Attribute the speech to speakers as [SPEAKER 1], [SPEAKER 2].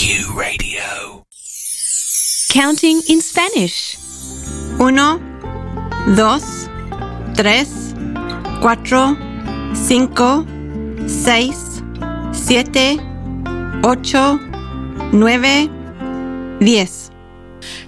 [SPEAKER 1] Q Radio.
[SPEAKER 2] Counting in Spanish.
[SPEAKER 3] 1, 2, 3, 4, 5, 6, 7, 8, 9, 10.